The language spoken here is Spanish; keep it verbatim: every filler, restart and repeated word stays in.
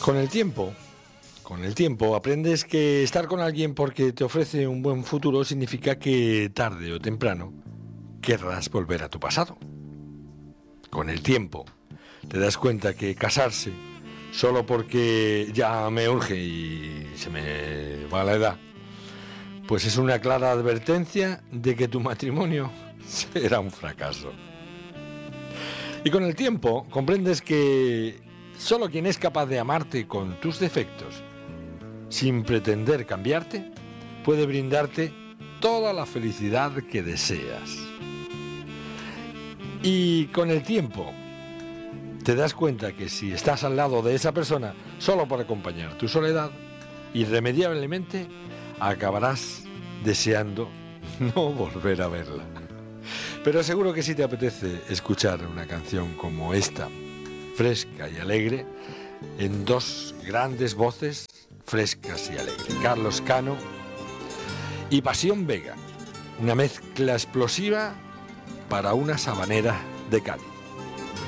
Con el tiempo, con el tiempo aprendes que estar con alguien porque te ofrece un buen futuro significa que tarde o temprano querrás volver a tu pasado. Con el tiempo te das cuenta que casarse solo porque ya me urge y se me va la edad, pues es una clara advertencia de que tu matrimonio será un fracaso. Y con el tiempo comprendes que solo quien es capaz de amarte con tus defectos, sin pretender cambiarte, puede brindarte toda la felicidad que deseas. Y con el tiempo te das cuenta que si estás al lado de esa persona solo por acompañar tu soledad, irremediablemente acabarás deseando no volver a verla. Pero seguro que sí te apetece escuchar una canción como esta, fresca y alegre, en dos grandes voces frescas y alegres, Carlos Cano y Pasión Vega, una mezcla explosiva para una sabanera de Cádiz.